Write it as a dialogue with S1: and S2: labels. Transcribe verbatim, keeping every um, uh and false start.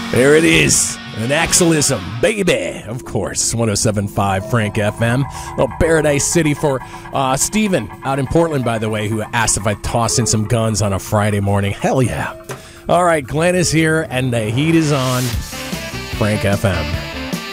S1: There it is. An Axelism, baby. Of course. one oh seven point five Frank F M. Well, Paradise City for uh, Steven out in Portland, by the way, who asked if I'd toss in some guns on a Friday morning. Hell yeah. All right, Glenn is here, and the heat is on. Frank F M.